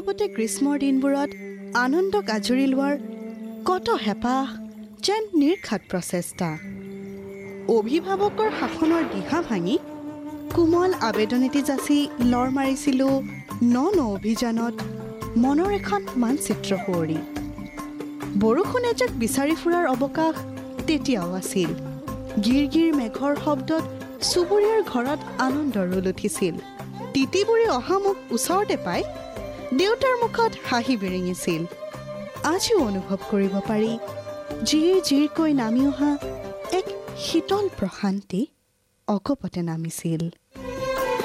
আগতে গ্ৰীষ্মৰ দিনবোৰত আনন্দক আজৰি লোৱাৰ কত হেঁপাহ যেন নিৰ্ঘাত প্ৰচেষ্টা। অভিভাৱকৰ শাসনৰ দিহা ভাঙি কোমল আবেদনেটি যাচি লৰ মাৰিছিলোঁ ন অভিযানত মনৰ এখন মানচিত্ৰ সুঁৱৰি। বৰষুণ এজাক বিচাৰি ফুৰাৰ অৱকাশ তেতিয়াও আছিল। গিৰ গিৰ মেঘৰ শব্দত চুবুৰীয়াৰ ঘৰত আনন্দৰ ৰোল উঠিছিল। তিতিবুৰি অহা মুখ ওচৰতে পাই দেউতাৰ মুখত হাঁহি বিৰিঙিছিল। আজিও অনুভৱ কৰিব পাৰি জিৰকৈ নামি অহা এক শীতল প্ৰশান্তি অকপতে নামিছিল।